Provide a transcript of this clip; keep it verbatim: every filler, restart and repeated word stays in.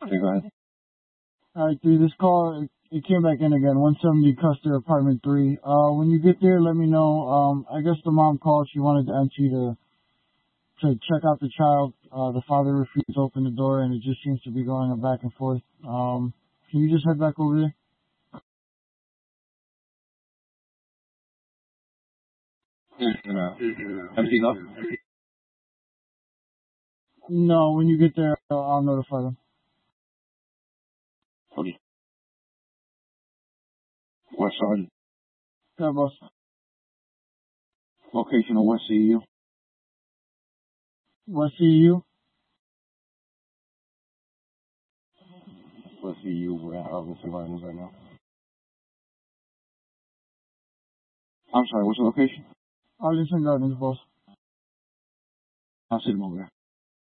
Okay, go ahead. Alright, three, this call, it, it came back in again, one seventy Custer, apartment three. Uh, when you get there, let me know. Um, I guess the mom called, she wanted the M T to, to check out the child. Uh, the father refused to open the door, and it just seems to be going back and forth. Um, can you just head back over there? Everything up? No, when you get there, I'll, I'll notify them. Okay. West Side. Yeah, boss. Location of West C U. West C U? West C U, we're at Arlington Gardens right now. I'm sorry, what's the location? Arlington Gardens, boss. I'll see them over there.